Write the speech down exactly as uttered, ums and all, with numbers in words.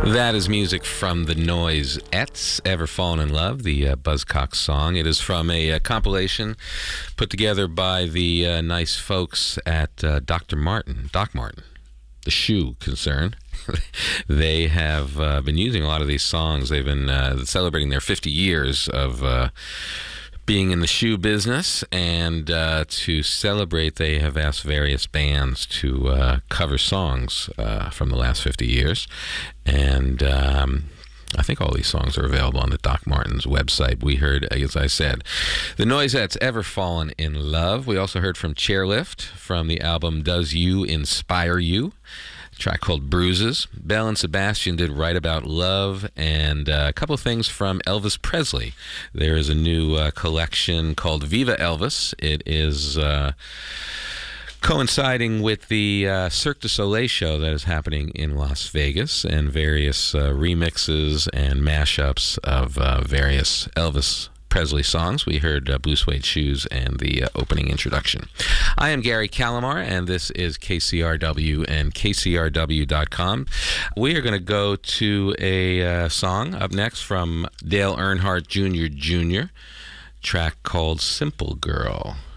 That is music from The Noisettes, Ever Fallen in Love, the uh, Buzzcocks song. It is from a, uh compilation put together by the uh, nice folks at uh, Doctor Martin, Doc Martin, the shoe concern. They have uh, been using a lot of these songs. They've been uh, celebrating their fifty years of uh, being in the shoe business, and uh, to celebrate, they have asked various bands to uh, cover songs uh, from the last fifty years. And um, I think all these songs are available on the Doc Martens website. We heard, as I said, The Noisettes, Ever Fallen in Love. We also heard from Chairlift from the album Does You Inspire You? A track called Bruises. Belle and Sebastian did Right About Love, and uh, a couple of things from Elvis Presley. There is a new uh, collection called Viva Elvis. It is uh, coinciding with the uh, Cirque du Soleil show that is happening in Las Vegas, and various uh, remixes and mashups of uh, various Elvis Presley songs. We heard uh, Blue Suede Shoes and the uh, opening introduction. I am Gary Calamar, and this is K C R W and K C R W dot com. We are going to go to a uh, song up next from Dale Earnhardt Junior Junior, track called Simple Girl.